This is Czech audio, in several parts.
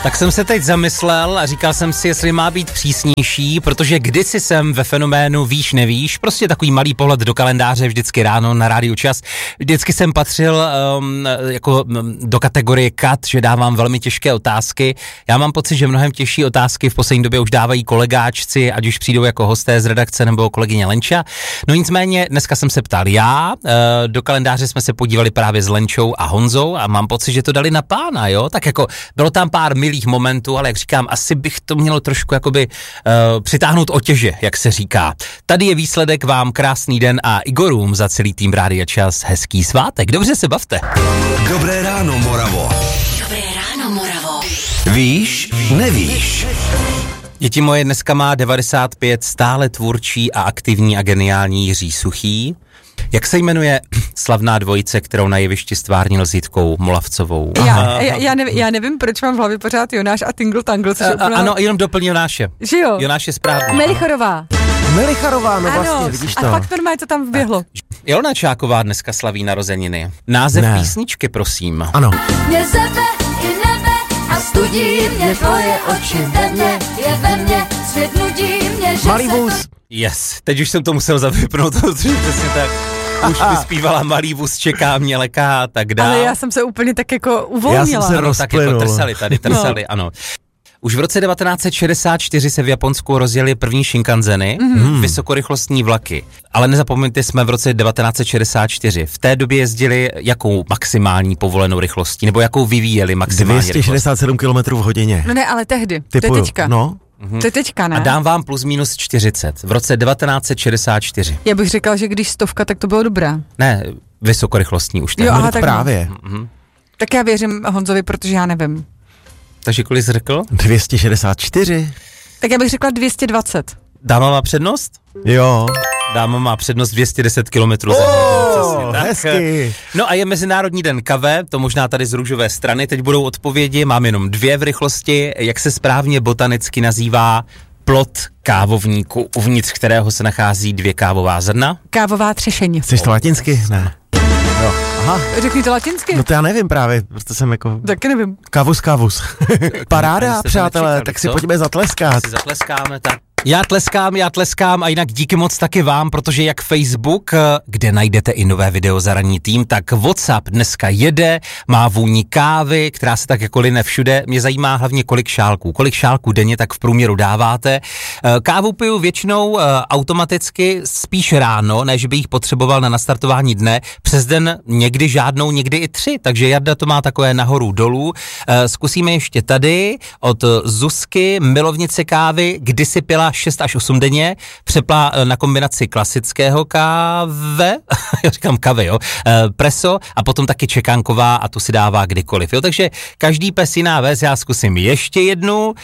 Tak jsem se teď zamyslel a říkal jsem si, jestli má být přísnější, protože kdysi jsem ve fenoménu Víš nevíš, prostě takový malý pohled do kalendáře vždycky ráno na Rádiu Čas. Vždycky jsem patřil jako do kategorie kat, že dávám velmi těžké otázky. Já mám pocit, že mnohem těžší otázky v poslední době už dávají kolegáčci, ať už přijdou jako hosté z redakce nebo kolegyně Lenča. No nicméně, dneska jsem se ptal já, do kalendáře jsme se podívali právě s Lenčou a Honzou a mám pocit, že to dali na pána, jo? Tak jako bylo tam pár milých momentů, ale jak říkám, asi bych to mělo trošku jakoby přitáhnout otěže, jak se říká. Tady je výsledek, vám krásný den a Igorům za celý tým Rádia Čas hezký svátek. Dobře se bavte. Dobré ráno, Moravo. Dobré ráno, Moravo. Víš, nevíš. Děti moje, dneska má 95, stále tvůrčí a aktivní a geniální Jiří Suchý. Jak se jmenuje slavná dvojice, kterou na jevišti stvárnil s Jitkou Molavcovou? Já nevím, proč mám v hlavě pořád Jonáš a Tingle Tangle. Ano, jenom doplň Jonáše. Že jo? Jonáš je správný. Melichorová, no ano, vlastně, vidíš to. A fakt normálně to tam vběhlo. Ilona Čáková dneska slaví narozeniny. Název písničky, prosím. Ano. Mě sebe i nebe a studí mě tvoje oči ve mně, svět nudí mě, že Malý vůz. Yes, teď už jsem to musel zavypnout, protože přesně tak. Už vyspívala Malý vůz čeká mě leká a tak dále. Ale já jsem se úplně tak jako uvolnila. Já jsem se rozplynul. Tak jako trsali, ano. Už v roce 1964 se v Japonsku rozjeli první Shinkanzeny, vysokorychlostní vlaky. Ale nezapomeňte, jsme v roce 1964. V té době jezdili jakou maximální povolenou rychlostí, nebo jakou vyvíjeli maximální 267 km v hodině. No ne, ale tehdy, Typuju. to je teďka. No. To je teďka, ne? A dám vám plus minus 40. V roce 1964. Já bych řekla, že když 100, tak to bylo dobré. Ne, vysokorychlostní už. Jo, aha, tak právě. Tak já věřím Honzovi, protože já nevím. Takže kolik jsi řekl? 264. Tak já bych řekla 220. Dáma má přednost? Jo. Dáma má přednost 210 km za hodinu. Hezky. No a je Mezinárodní den kave, to možná tady z růžové strany. Teď budou odpovědi, mám jenom 2 v rychlosti. Jak se správně botanicky nazývá plod kávovníku, uvnitř kterého se nachází 2 kávová zrna? Kávová třešeň. Chceš to latinsky? Ne. Jo. Aha. Řekni to latinsky. No to já nevím právě, prostě jsem jako... Taky nevím. Kavus. Paráda, přátelé, nečekali, tak si co? pojďme zatleskat. Si zatleskáme, tak. Já tleskám a jinak díky moc taky vám, protože jak Facebook, kde najdete i nové video za ranní tým, tak WhatsApp dneska jede, má vůni kávy, která se tak jako line všude. Mě zajímá hlavně kolik šálků denně tak v průměru dáváte. Kávu piju většinou automaticky spíš ráno, než bych potřeboval na nastartování dne. Přes den někdy žádnou, někdy i 3, takže Jarda to má takové nahoru dolů. Zkusíme ještě tady od Zuzky, milovnice kávy, kdysi pila 6 až 8 denně, přepla na kombinaci klasického káve, já říkám kavy, jo, preso a potom taky čekánková a tu si dává kdykoliv, jo, takže každý pes jiná ves, já zkusím ještě jednu.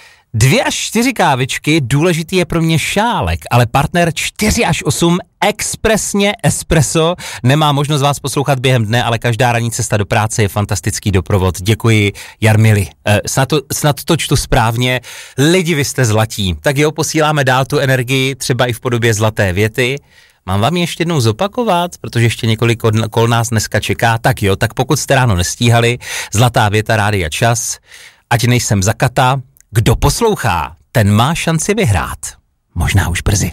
2 až 4 kávičky, důležitý je pro mě šálek, ale partner 4 až 8 expresně espresso nemá možnost vás poslouchat během dne, ale každá ranní cesta do práce je fantastický doprovod. Děkuji, Jarmili. Snad to čtu správně. Lidi, vy jste zlatí. Tak jo, posíláme dál tu energii, třeba i v podobě zlaté věty. Mám vám ještě jednou zopakovat, protože ještě několik kol nás dneska čeká. Tak jo, tak pokud jste ráno nestíhali, zlatá věta Rádia Čas, ať nejsem zakata, kdo poslouchá, ten má šanci vyhrát. Možná už brzy.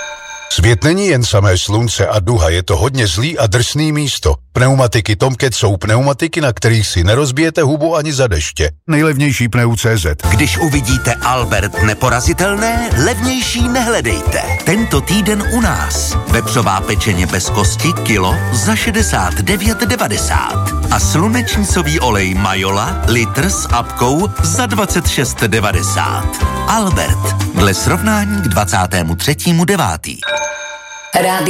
Svět není jen samé slunce a duha, je to hodně zlý a drsný místo. Pneumatiky Tomcat jsou pneumatiky, na kterých si nerozbijete hubu ani za deště. Nejlevnější pneu.cz. Když uvidíte Albert neporazitelné, levnější nehledejte. Tento týden u nás. Vepřová pečeně bez kosti kilo za 69,90. A slunečnicový olej Majola litr s apkou za 26,90. Albert. Dle srovnání k 23.9.